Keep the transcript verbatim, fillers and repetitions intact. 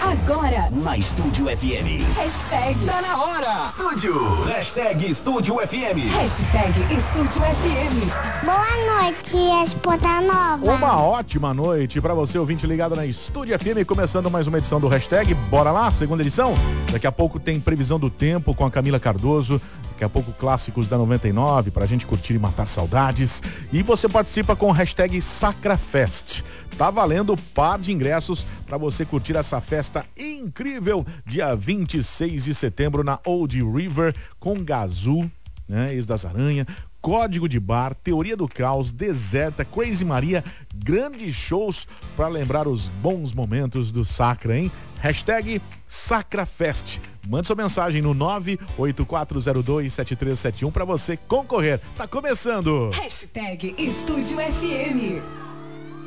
Agora, na Estúdio F M. Hashtag Tá na hora. Estúdio. Hashtag Estúdio F M. Hashtag Estúdio F M. Boa noite, Esposa Nova. Uma ótima noite pra você, ouvinte ligado na Estúdio F M, começando mais uma edição do Hashtag. Bora lá, segunda edição. Daqui a pouco tem previsão do tempo com a Camila Cardoso. Daqui a pouco clássicos da noventa e nove pra gente curtir e matar saudades. E você participa com o hashtag Sacrafest. Tá valendo par de ingressos para você curtir essa festa incrível dia vinte e seis de setembro na Old River com Gazoo, né, Ex das Aranha, Código de Bar, Teoria do Caos, Deserta, Crazy Maria, grandes shows para lembrar os bons momentos do Sacra, hein? Hashtag Sacrafest. Mande sua mensagem no nove oito quatro zero dois sete três sete um para você concorrer. Tá começando! Hashtag Estúdio F M.